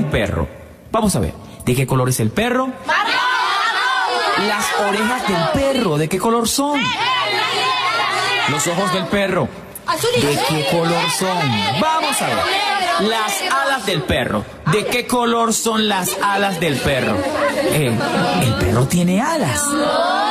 perro. Vamos a ver, ¿de qué color es el perro? Las orejas del perro, ¿de qué color son? Los ojos del perro, ¿de qué color son? Vamos a ver, las alas del perro, ¿de qué color son las alas del perro? El perro tiene alas.